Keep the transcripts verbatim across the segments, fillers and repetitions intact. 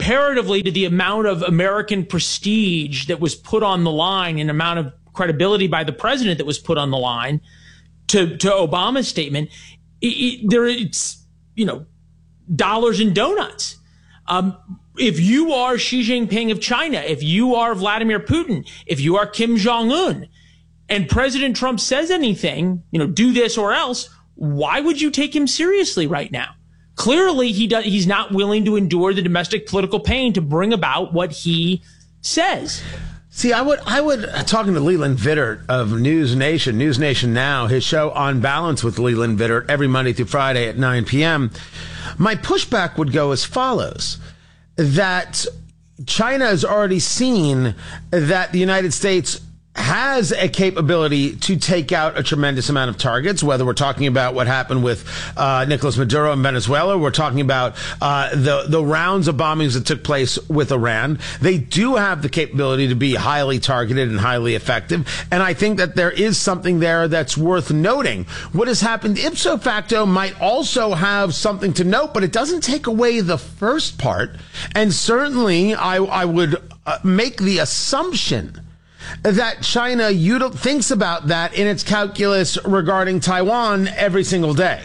comparatively to the amount of American prestige that was put on the line and amount of credibility by the president that was put on the line to, to Obama's statement, it, it, there it's, you know, dollars and donuts. Um, if you are Xi Jinping of China, if you are Vladimir Putin, if you are Kim Jong-un, and President Trump says anything, you know, do this or else, why would you take him seriously right now? Clearly, he does, he's not willing to endure the domestic political pain to bring about what he says. See, I would, I would, talking to Leland Vittert of News Nation, News Nation Now, his show On Balance with Leland Vittert every Monday through Friday at nine p.m. My pushback would go as follows, that China has already seen that the United States has a capability to take out a tremendous amount of targets, whether we're talking about what happened with uh, Nicolas Maduro in Venezuela, we're talking about uh, the, the rounds of bombings that took place with Iran. They do have the capability to be highly targeted and highly effective, and I think that there is something there that's worth noting. What has happened ipso facto might also have something to note, but it doesn't take away the first part, and certainly I, I would uh, make the assumption that China util- thinks about that in its calculus regarding Taiwan every single day.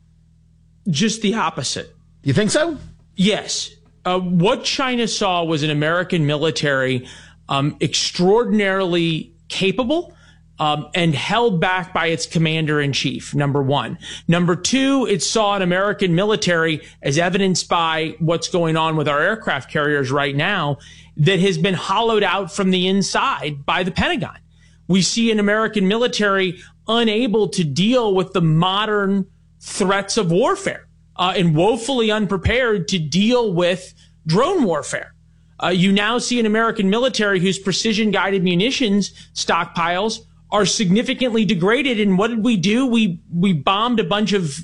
Just the opposite. You think so? Yes. Uh, what China saw was an American military um, extraordinarily capable um, and held back by its commander-in-chief, number one. Number two, it saw an American military, as evidenced by what's going on with our aircraft carriers right now, that has been hollowed out from the inside by the Pentagon. We see an American military unable to deal with the modern threats of warfare uh, and woefully unprepared to deal with drone warfare. Uh, you now see an American military whose precision-guided munitions stockpiles are significantly degraded. And what did we do? We we bombed a bunch of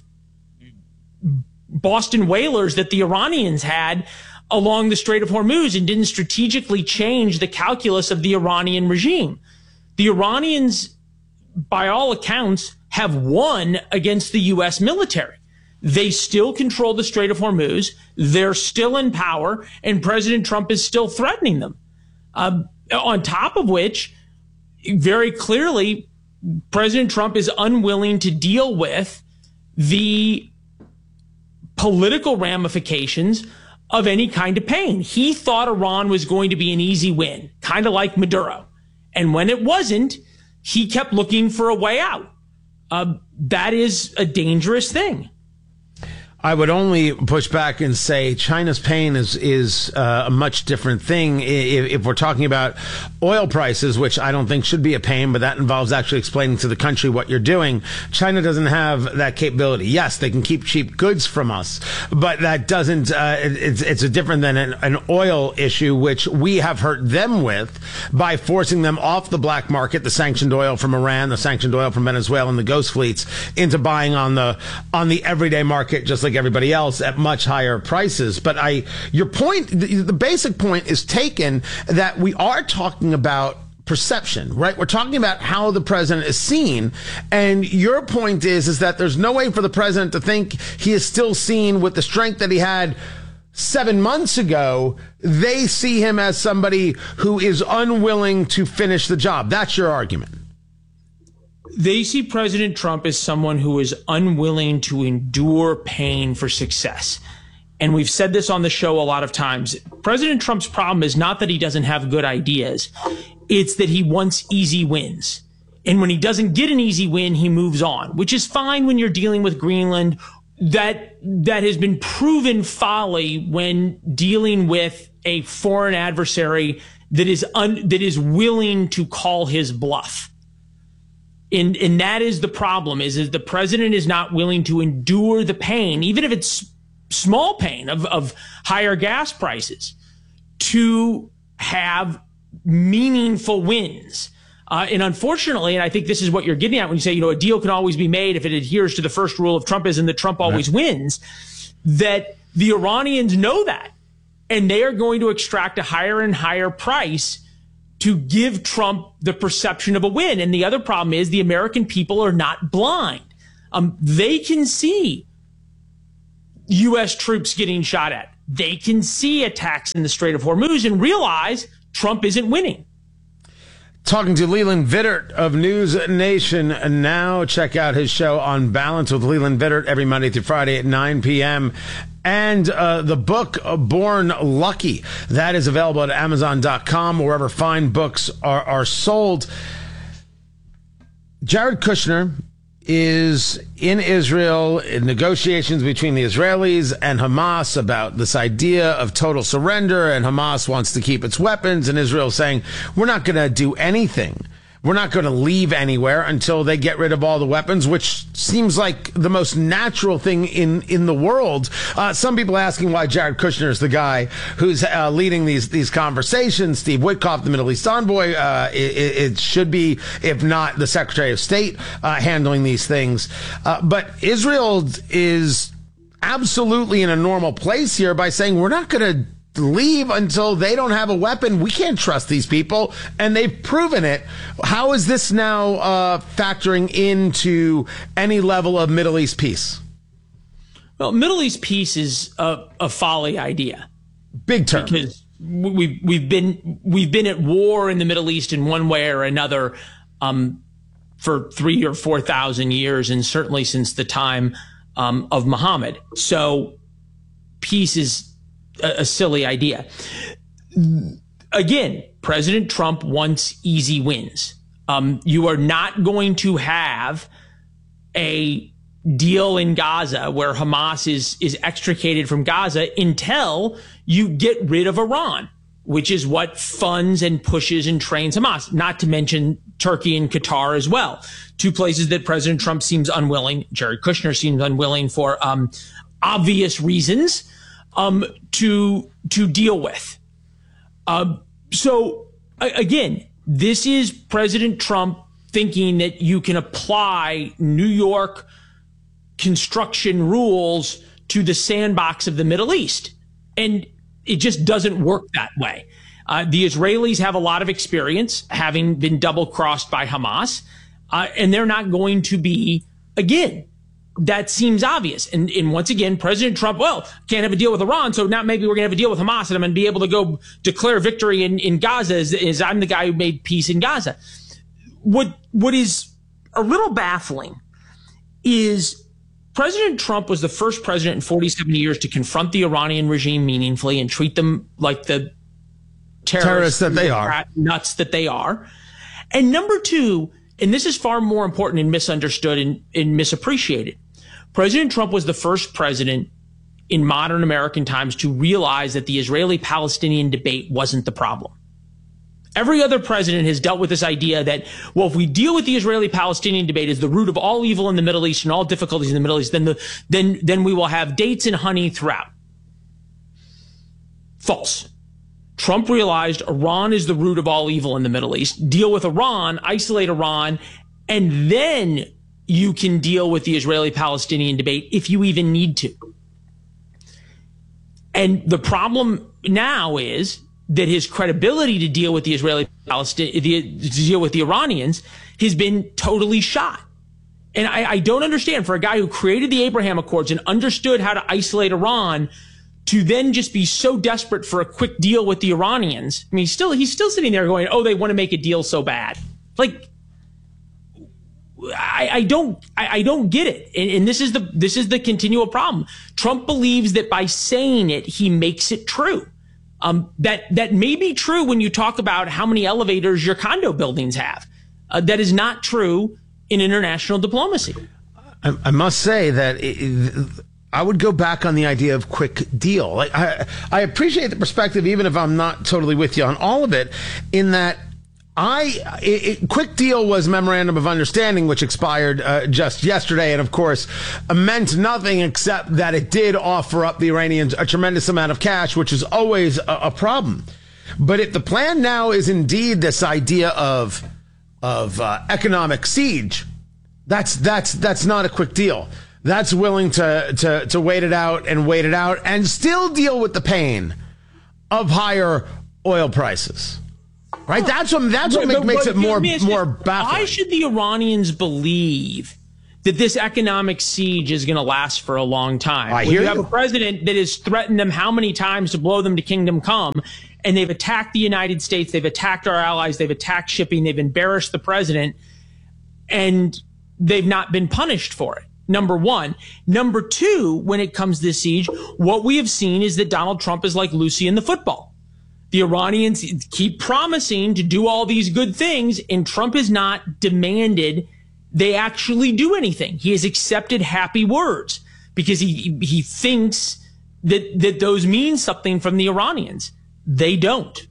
Boston whalers that the Iranians had along the Strait of Hormuz and didn't strategically change the calculus of the Iranian regime. The Iranians, by all accounts, have won against the U S military. They still control the Strait of Hormuz. They're still in power, and President Trump is still threatening them. Uh, on top of which, very clearly, President Trump is unwilling to deal with the political ramifications of any kind of pain. He thought Iran was going to be an easy win, kind of like Maduro. And when it wasn't, he kept looking for a way out. Uh, that is a dangerous thing. I would only push back and say China's pain is is uh, a much different thing. If, if we're talking about oil prices, which I don't think should be a pain, but that involves actually explaining to the country what you're doing. China doesn't have that capability. Yes, they can keep cheap goods from us, but that doesn't. Uh, it's it's a different than an, an oil issue, which we have hurt them with by forcing them off the black market, the sanctioned oil from Iran, the sanctioned oil from Venezuela, and the ghost fleets into buying on the on the everyday market, just like everybody else, at much higher prices. But I, your point, the, the basic point is taken, that we are talking about perception, right? We're talking about how the president is seen. And your point is, is that there's no way for the president to think he is still seen with the strength that he had seven months ago. They see him as somebody who is unwilling to finish the job. That's your argument. They see President Trump as someone who is unwilling to endure pain for success. And we've said this on the show a lot of times. President Trump's problem is not that he doesn't have good ideas. It's that he wants easy wins. And when he doesn't get an easy win, he moves on, which is fine when you're dealing with Greenland. That, that has been proven folly when dealing with a foreign adversary that is un, that is willing to call his bluff. And, and that is the problem, is, is the president is not willing to endure the pain, even if it's small pain of, of higher gas prices, to have meaningful wins. Uh, and unfortunately, and I think this is what you're getting at when you say, you know, a deal can always be made if it adheres to the first rule of Trumpism, that Trump always right. wins, that the Iranians know that. And they are going to extract a higher and higher price to give Trump the perception of a win. And the other problem is the American people are not blind. Um, they can see U S troops getting shot at. they can see attacks in the Strait of Hormuz and realize Trump isn't winning. Talking to Leland Vittert of News Nation Now. Check out his show On Balance with Leland Vittert every Monday through Friday at nine p.m. And uh, the book uh, Born Lucky, that is available at amazon dot com, wherever fine books are, are sold. Jared Kushner is in Israel in negotiations between the Israelis and Hamas about this idea of total surrender, and Hamas wants to keep its weapons, and Israel saying, we're not going to do anything. We're not going to leave anywhere until they get rid of all the weapons, which seems like the most natural thing in, in the world. Uh, some people asking why Jared Kushner is the guy who's uh, leading these these conversations. Steve Witkoff, the Middle East envoy, uh, it, it should be, if not the Secretary of State, uh, handling these things. Uh, but Israel is absolutely in a normal place here by saying we're not going to leave until they don't have a weapon. We can't trust these people, and they've proven it. How is this now uh, factoring into any level of Middle East peace? Well, Middle East peace is a, a folly idea. Big term. Because we, we've been we've been at war in the Middle East in one way or another um, for three or four thousand years, and certainly since the time um, of Muhammad. So peace is a, a silly idea. Again, President Trump wants easy wins. Um, you are not going to have a deal in Gaza where Hamas is is extricated from Gaza until you get rid of Iran, which is what funds and pushes and trains Hamas, not to mention Turkey and Qatar as well. Two places that President Trump seems unwilling, Jared Kushner seems unwilling for um, obvious reasons um, to to deal with. Uh, so, again, this is President Trump thinking that you can apply New York construction rules to the sandbox of the Middle East. And it just doesn't work that way. Uh, the Israelis have a lot of experience having been double crossed by Hamas, uh, and they're not going to be again. That seems obvious. And, and once again, President Trump, well, can't have a deal with Iran, so now maybe we're going to have a deal with Hamas, and I'm going to be able to go declare victory in, in Gaza as, as I'm the guy who made peace in Gaza. What What is a little baffling is President Trump was the first president in forty-seven years to confront the Iranian regime meaningfully and treat them like the terrorists, terrorists that they are. Nuts that they are. And number two, and this is far more important and misunderstood and, and misappreciated, President Trump was the first president in modern American times to realize that the Israeli-Palestinian debate wasn't the problem. Every other president has dealt with this idea that, well, if we deal with the Israeli-Palestinian debate as the root of all evil in the Middle East and all difficulties in the Middle East, then the, then then we will have dates and honey throughout. False. Trump realized Iran is the root of all evil in the Middle East. Deal with Iran, isolate Iran, and then you can deal with the Israeli-Palestinian debate if you even need to. And the problem now is that his credibility to deal with the Israeli Palestinian, to deal with the Iranians, has been totally shot. And I, I don't understand, for a guy who created the Abraham Accords and understood how to isolate Iran, to then just be so desperate for a quick deal with the Iranians. I mean, he's still he's still sitting there going, "Oh, they want to make a deal so bad." Like, I, I don't I, I don't get it. And, and this is the this is the continual problem. Trump believes that by saying it, he makes it true. Um, that that may be true when you talk about how many elevators your condo buildings have. Uh, that is not true in international diplomacy. I, I must say that it, I would go back on the idea of quick deal. Like, I I appreciate the perspective, even if I'm not totally with you on all of it, in that I it, it, quick deal was memorandum of understanding, which expired uh, just yesterday, and of course uh, meant nothing except that it did offer up the Iranians a tremendous amount of cash, which is always a, a problem. But if the plan now is indeed this idea of of uh, economic siege, that's that's that's not a quick deal. That's willing to to to wait it out and wait it out and still deal with the pain of higher oil prices. Right, that's what that's what but, make, makes but, it more but, more baffling. Why should the Iranians believe that this economic siege is going to last for a long time. I when hear you have you. a president that has threatened them how many times to blow them to kingdom come, and they've attacked the United States, they've attacked our allies, they've attacked shipping, they've embarrassed the president, and they've not been punished for it. Number one. Number two, when it comes to this siege, what we have seen is that Donald Trump is like Lucy in the football. The Iranians keep promising to do all these good things, and Trump has not demanded they actually do anything. He has accepted happy words because he he thinks that that those mean something from the Iranians. They don't.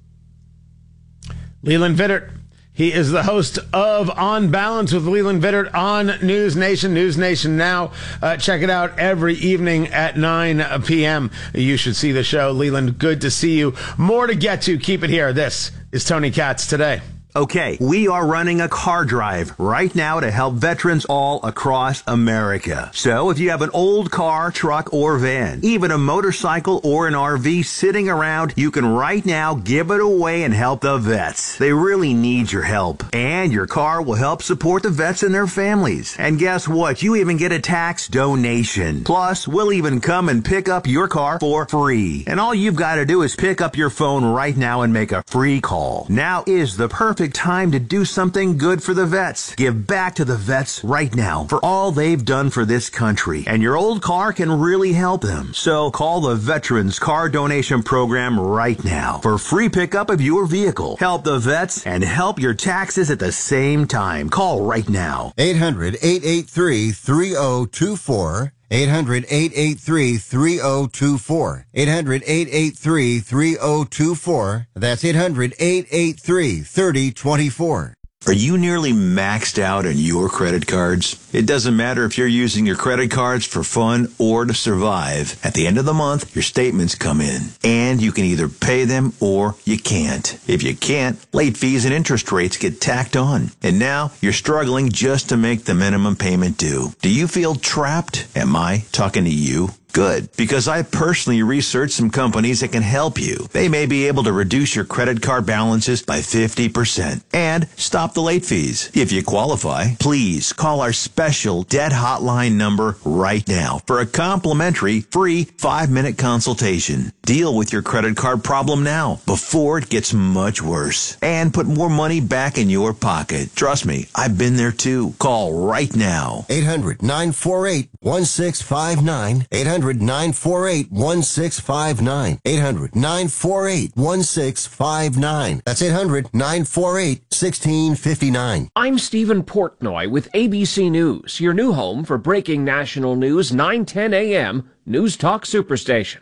Leland Vittert. He is the host of On Balance with Leland Vittert on News Nation, News Nation Now. Uh, check it out every evening at nine p.m. You should see the show. Leland, good to see you. More to get to. Keep it here. This is Tony Katz Today. Okay, we are running a car drive right now to help veterans all across America. So if you have an old car, truck, or van, even a motorcycle or an R V sitting around, you can right now give it away and help the vets. They really need your help. And your car will help support the vets and their families. And guess what? You even get a tax donation. Plus, we'll even come and pick up your car for free. And all you've got to do is pick up your phone right now and make a free call. Now is the perfect time to do something good for the vets. Give back to the vets right now for all they've done for this country. And your old car can really help them. So call the Veterans Car Donation Program right now for free pickup of your vehicle. Help the vets and help your taxes at the same time. Call right now. eight hundred, eight eight three, three oh two four. eight hundred, eight eight three, three oh two four. eight hundred, eight eight three, three oh two four. That's eight hundred, eight eight three, three oh two four. Are you nearly maxed out on your credit cards? It doesn't matter if you're using your credit cards for fun or to survive. At the end of the month, your statements come in, and you can either pay them or you can't. If you can't, late fees and interest rates get tacked on. And now you're struggling just to make the minimum payment due. Do you feel trapped? Am I talking to you? Good, because I personally researched some companies that can help you. They may be able to reduce your credit card balances by fifty percent and stop the late fees. If you qualify, please call our special debt hotline number right now for a complimentary free five-minute consultation. Deal with your credit card problem now before it gets much worse and put more money back in your pocket. Trust me, I've been there too. Call right now. eight hundred, nine four eight, one six five nine. eight hundred, nine four eight, one six five nine. eight hundred, nine four eight, one six five nine. That's eight hundred, nine four eight, one six five nine. I'm Stephen Portnoy with A B C News, your new home for breaking national news, nine ten a.m. News Talk Superstation.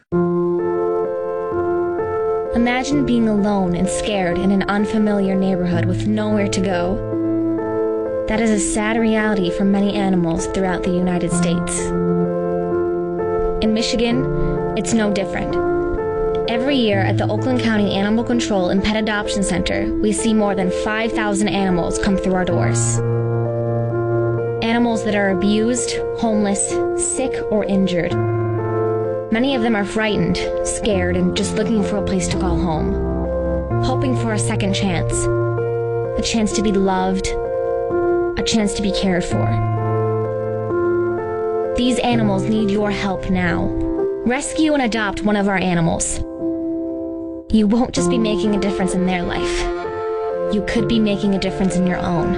Imagine being alone and scared in an unfamiliar neighborhood with nowhere to go. That is a sad reality for many animals throughout the United States. In Michigan, it's no different. Every year at the Oakland County Animal Control and Pet Adoption Center, we see more than five thousand animals come through our doors. Animals that are abused, homeless, sick, or injured. Many of them are frightened, scared, and just looking for a place to call home. Hoping for a second chance. A chance to be loved. A chance to be cared for. These animals need your help now. Rescue and adopt one of our animals. You won't just be making a difference in their life. You could be making a difference in your own.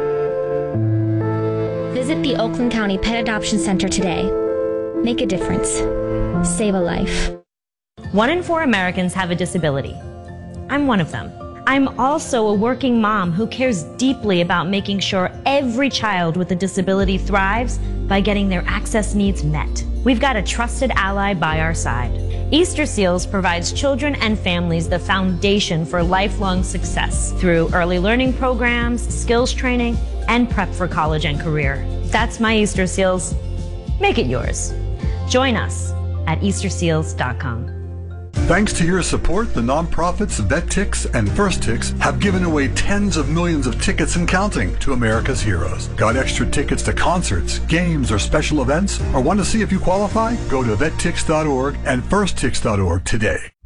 Visit the Oakland County Pet Adoption Center today. Make a difference. Save a life. One in four Americans have a disability. I'm one of them. I'm also a working mom who cares deeply about making sure every child with a disability thrives by getting their access needs met. We've got a trusted ally by our side. Easter Seals provides children and families the foundation for lifelong success through early learning programs, skills training, and prep for college and career. That's my Easter Seals. Make it yours. Join us at Easter Seals dot com. Thanks to your support, the nonprofits VetTix and FirstTix have given away tens of millions of tickets and counting to America's heroes. Got extra tickets to concerts, games, or special events? Or want to see if you qualify? Go to vet tix dot org and first tix dot org today.